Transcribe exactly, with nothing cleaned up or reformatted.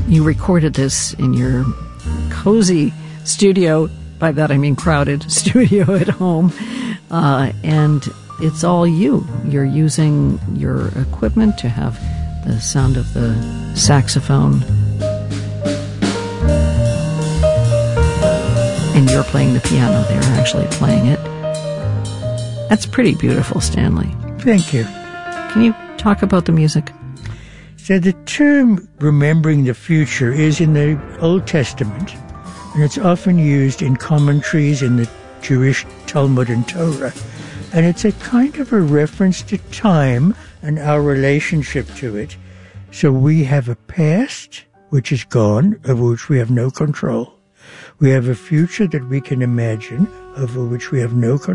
You recorded this in your cozy studio. By that I mean crowded studio at home. Uh, and it's all you. You're using your equipment to have the sound of the saxophone. And you're playing the piano. They're actually playing it. That's pretty beautiful, Stanley. Thank you. Can you talk about the music? So the term remembering the future is in the Old Testament, and it's often used in commentaries in the Jewish Talmud and Torah. And it's a kind of a reference to time and our relationship to it. So we have a past, which is gone, over which we have no control. We have a future that we can imagine, over which we have no control.